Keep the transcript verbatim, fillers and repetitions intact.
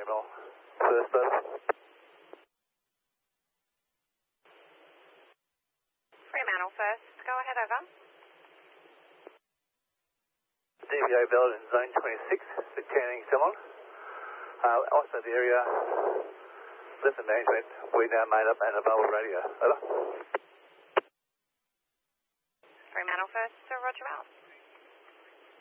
Fremantle first, over. Fremantle first, go ahead, over. D V O valid in zone twenty-six, returning Ceylon. Uh, also the area, listen management, we now made up and available radio, over. Fremantle first, so roger out.